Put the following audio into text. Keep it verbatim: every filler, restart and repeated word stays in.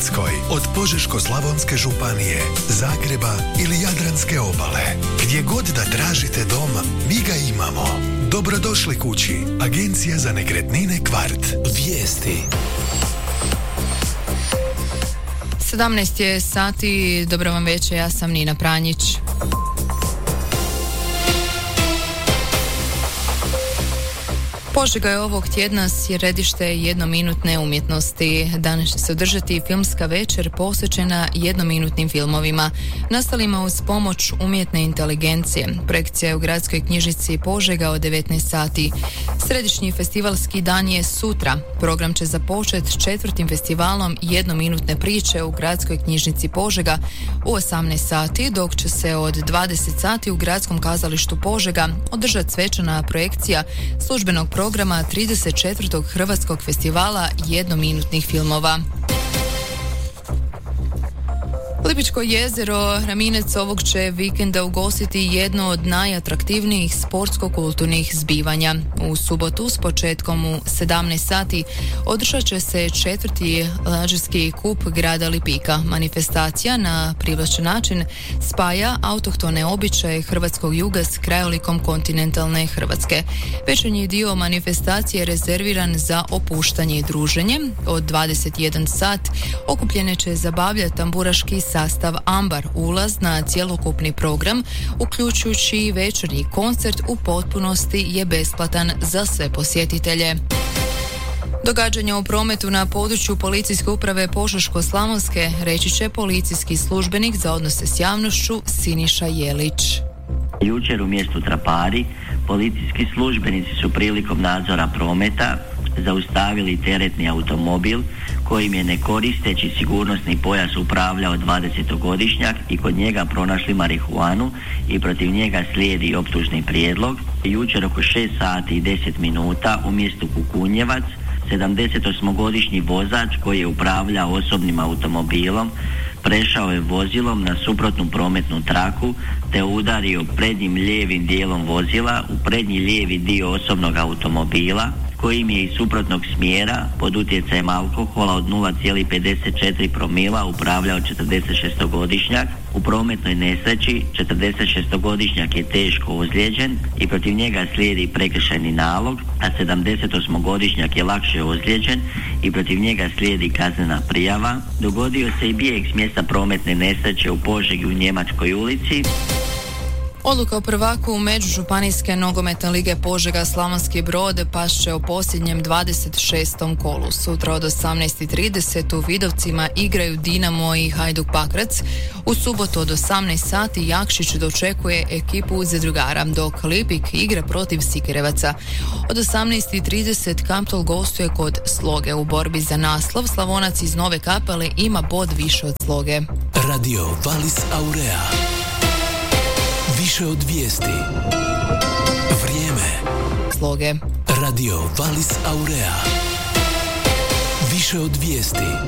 Hrvatskoj, od Požeško-slavonske županije, Zagreba ili Jadranske obale. Gdje god da tražite dom, mi ga imamo. Dobrodošli kući. Agencija za nekretnine Kvart. Vijesti. sedamnaest je sati, dobro vam večer, ja sam Nina Pranjić. Požega je ovog tjedna sjedište jednominutne umjetnosti. Danas će se održati filmska večer posvećena jednominutnim filmovima, nastalima uz pomoć umjetne inteligencije. Projekcija je u gradskoj knjižnici Požega od devetnaest sati. Središnji festivalski dan je sutra. Program će započeti četvrtim festivalom jednominutne priče u gradskoj knjižnici Požega u osamnaest sati, dok će se od dvadeset sati u gradskom kazalištu Požega održati svečana projekcija službenog programa programa trideset četvrtog Hrvatskog festivala jednominutnih filmova. Lipičko jezero Raminec ovog će vikenda ugostiti jedno od najatraktivnijih sportsko-kulturnih zbivanja. U subotu s početkom u sedamnaest sati održat će se četvrti lađarski kup grada Lipika. Manifestacija na privlačan način spaja autohtone običaje hrvatskog juga s krajolikom kontinentalne Hrvatske. Večernji dio manifestacije je rezerviran za opuštanje i druženje. Od dvadeset jedan sat okupljene će zabavljati tamburaški sastav Ambar. Ulaz na cjelokupni program, uključujući i večernji koncert, u potpunosti je besplatan za sve posjetitelje. Događanja u prometu na području policijske uprave Požeško-slavonske reći će policijski službenik za odnose s javnošću Siniša Jelić. Jučer u mjestu Trapari policijski službenici su prilikom nadzora prometa zaustavili teretni automobil kojim je ne koristeći sigurnosni pojas upravljao dvadesetogodišnjak i kod njega pronašli marihuanu i protiv njega slijedi optužni prijedlog. Jučer oko šest sati i deset minuta u mjestu Kukunjevac sedamdesetosmogodišnji vozač koji je upravljao osobnim automobilom prešao je vozilom na suprotnu prometnu traku te udario prednjim lijevim dijelom vozila u prednji lijevi dio osobnog automobila kojim je iz suprotnog smjera pod utjecajem alkohola od nula zarez pedeset četiri promila upravljao četrdesetšestogodišnjak. U prometnoj nesreći četrdesetšestogodišnjak je teško ozlijeđen i protiv njega slijedi prekršajni nalog, a sedamdesetosmogodišnjak je lakše ozlijeđen i protiv njega slijedi kaznena prijava. Dogodio se i bijeg s mjesta prometne nesreće u Požegi u Njemačkoj ulici. Odluka o prvaku međužupanijske nogometne lige Požega Slavonski Brod pašće o posljednjem dvadeset šestom kolu. Sutra od osamnaest i trideset u Vidovcima igraju Dinamo i Hajduk Pakrac. U subotu od osamnaest sati Jakšić dočekuje ekipu zadrugara, dok Lipik igra protiv Sikirevaca. Od osamnaest i trideset Kamptol gostuje kod Sloge. U borbi za naslov Slavonac iz Nove Kapele ima bod više od Sloge. Radio Valis Aurea. Više od vijesti. Vrijeme. Sloge. Radio Valis Aurea. Više od vijesti.